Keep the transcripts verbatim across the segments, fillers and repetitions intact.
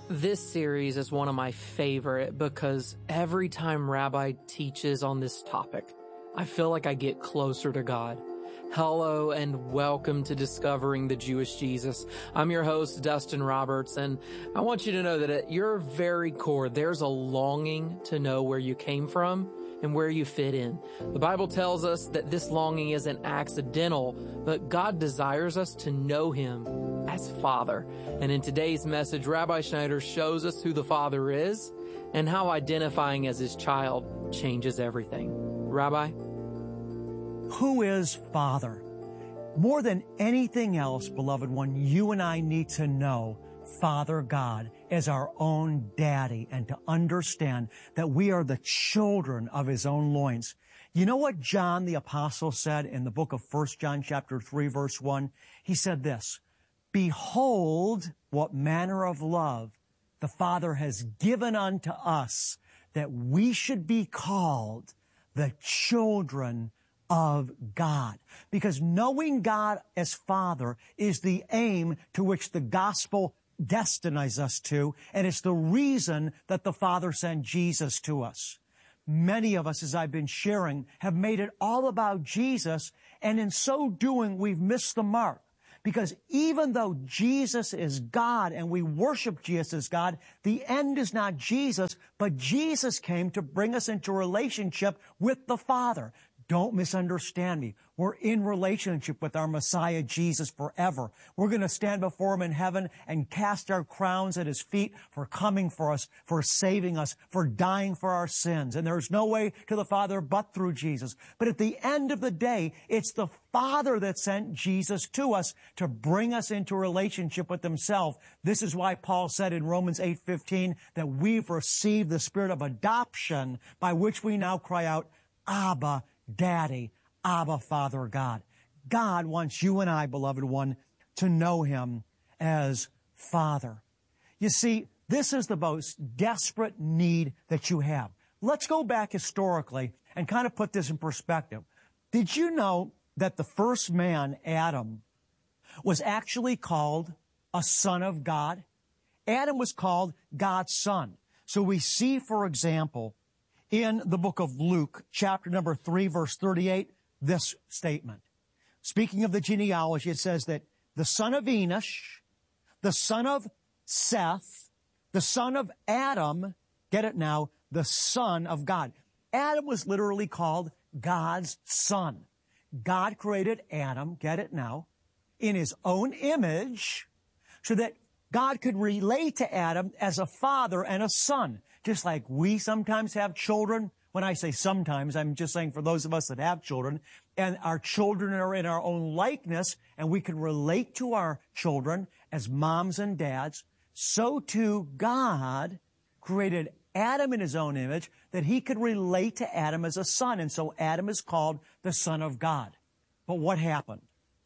This series is one of my favorite because every time Rabbi teaches on this topic, I feel like I get closer to God. Hello and welcome to Discovering the Jewish Jesus. I'm your host, Dustin Roberts, and I want you to know that at your very core, there's a longing to know where you came from and where you fit in. The Bible tells us that this longing isn't accidental, but God desires us to know Him as Father. And in today's message, Rabbi Schneider shows us who the Father is and how identifying as His child changes everything. Rabbi? Who is Father? More than anything else, beloved one, you and I need to know Father God as our own daddy and to understand that we are the children of His own loins. You know what John the Apostle said in the book of First John chapter three verse one? He said this, "Behold what manner of love the Father has given unto us, that we should be called the children of God." Because knowing God as Father is the aim to which the gospel destines us to, and it's the reason that the Father sent Jesus to us. Many of us, as I've been sharing, have made it all about Jesus, and in so doing, we've missed the mark. Because even though Jesus is God and we worship Jesus as God, the end is not Jesus, but Jesus came to bring us into relationship with the Father. Don't misunderstand me. We're in relationship with our Messiah, Jesus, forever. We're going to stand before Him in heaven and cast our crowns at His feet for coming for us, for saving us, for dying for our sins. And there's no way to the Father but through Jesus. But at the end of the day, it's the Father that sent Jesus to us to bring us into a relationship with Himself. This is why Paul said in Romans eight fifteen that we've received the spirit of adoption by which we now cry out, Abba, Daddy, Abba, Father, God. God wants you and I, beloved one, to know Him as Father. You see, this is the most desperate need that you have. Let's go back historically and kind of put this in perspective. Did you know that the first man, Adam, was actually called a son of God? Adam was called God's son. So we see, for example, in the book of Luke, chapter number three, verse thirty-eight, this statement. Speaking of the genealogy, it says that the son of Enosh, the son of Seth, the son of Adam, get it now, the son of God. Adam was literally called God's son. God created Adam, get it now, in His own image so that God could relate to Adam as a father and a son. Just like we sometimes have children. When I say sometimes, I'm just saying for those of us that have children, and our children are in our own likeness, and we can relate to our children as moms and dads, so too God created Adam in His own image that He could relate to Adam as a son. And so Adam is called the Son of God. But what happened?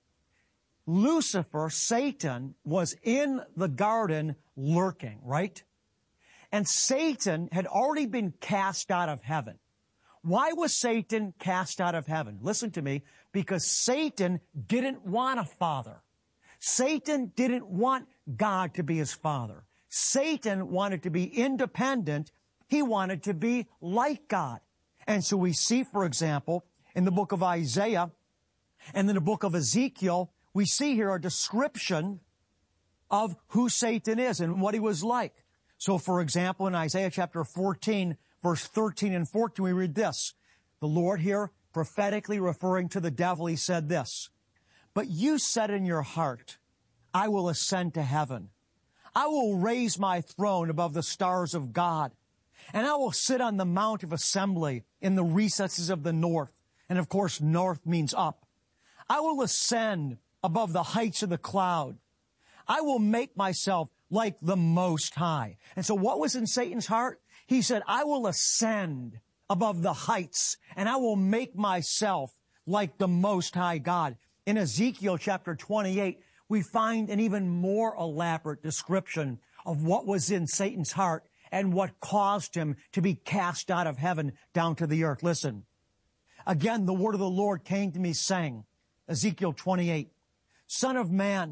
Lucifer, Satan, was in the garden lurking, right? And Satan had already been cast out of heaven. Why was Satan cast out of heaven? Listen to me, because Satan didn't want a father. Satan didn't want God to be his father. Satan wanted to be independent. He wanted to be like God. And so we see, for example, in the book of Isaiah and in the book of Ezekiel, we see here a description of who Satan is and what he was like. So, for example, in Isaiah chapter fourteen, verse thirteen and fourteen, we read this. The Lord here, prophetically referring to the devil, He said this, "But you said in your heart, I will ascend to heaven. I will raise my throne above the stars of God, and I will sit on the mount of assembly in the recesses of the north." And of course, north means up. "I will ascend above the heights of the cloud. I will make myself like the Most High." And so what was in Satan's heart? He said, I will ascend above the heights and I will make myself like the Most High God. In Ezekiel chapter twenty-eight, we find an even more elaborate description of what was in Satan's heart and what caused him to be cast out of heaven down to the earth. Listen, again, the word of the Lord came to me saying, Ezekiel twenty-eight, "Son of man,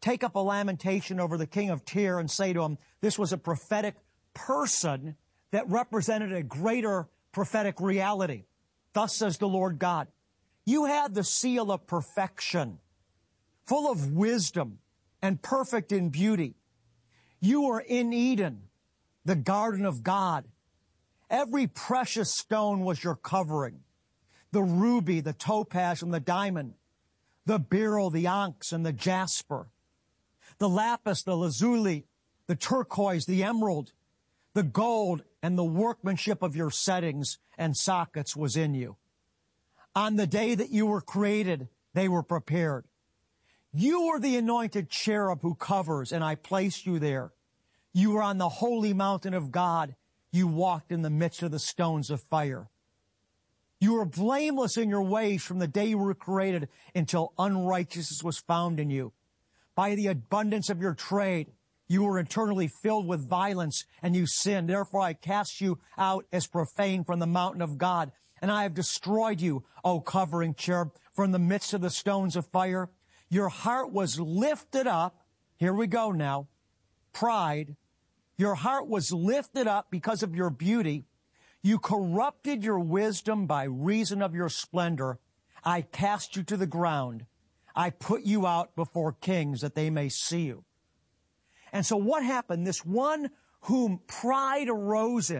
take up a lamentation over the king of Tyre and say to him, this was a prophetic person that represented a greater prophetic reality. Thus says the Lord God, you had the seal of perfection, full of wisdom and perfect in beauty. You were in Eden, the garden of God. Every precious stone was your covering, the ruby, the topaz, and the diamond, the beryl, the onyx, and the jasper, the lapis, the lazuli, the turquoise, the emerald, the gold, and the workmanship of your settings and sockets was in you. On the day that you were created, they were prepared. You were the anointed cherub who covers, and I placed you there. You were on the holy mountain of God. You walked in the midst of the stones of fire. You were blameless in your ways from the day you were created until unrighteousness was found in you. By the abundance of your trade, you were internally filled with violence, and you sinned. Therefore, I cast you out as profane from the mountain of God, and I have destroyed you, O covering cherub, from the midst of the stones of fire. Your heart was lifted up. Here we go now. Pride. Your heart was lifted up because of your beauty. You corrupted your wisdom by reason of your splendor. I cast you to the ground. I put you out before kings that they may see you. And so what happened? This one whom pride arose in,